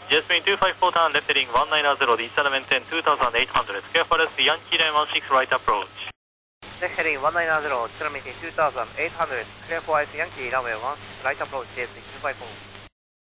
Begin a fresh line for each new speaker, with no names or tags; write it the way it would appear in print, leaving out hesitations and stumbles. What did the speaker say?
JetSpring 254 turn left heading 190, Eastern maintain 2800, clear for us Yankee Line 16 right approach.
Left heading 190, Eastern maintain 2800, clear for us Yankee runway 16 right approach, JetSpring 254.